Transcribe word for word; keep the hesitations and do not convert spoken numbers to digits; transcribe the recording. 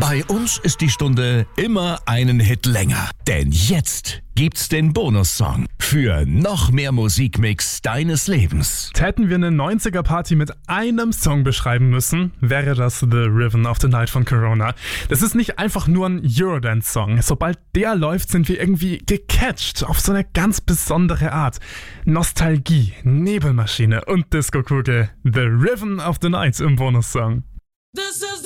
Bei uns ist die Stunde immer einen Hit länger. Denn jetzt gibt's den Bonussong für noch mehr Musikmix deines Lebens. Täten wir eine neunziger-Party mit einem Song beschreiben müssen, wäre das The Rhythm of the Night von Corona. Das ist nicht einfach nur ein Eurodance-Song. Sobald der läuft, sind wir irgendwie gecatcht auf so eine ganz besondere Art. Nostalgie, Nebelmaschine und Disco-Kugel. The Rhythm of the Night im Bonussong. This is